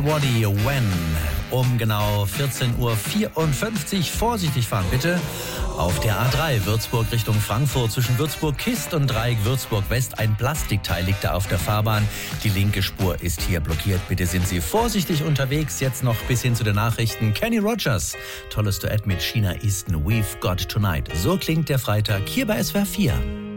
Johnny Waddy, When. Um genau 14:54 Uhr. Vorsichtig fahren, bitte. Auf der A3 Würzburg Richtung Frankfurt zwischen Würzburg-Kist und Dreieck Würzburg-West. Ein Plastikteil liegt da auf der Fahrbahn. Die linke Spur ist hier blockiert. Bitte sind Sie vorsichtig unterwegs. Jetzt noch bis hin zu den Nachrichten. Kenny Rogers, tolles Duett mit China Easton, We've Got Tonight. So klingt der Freitag hier bei SWR 4.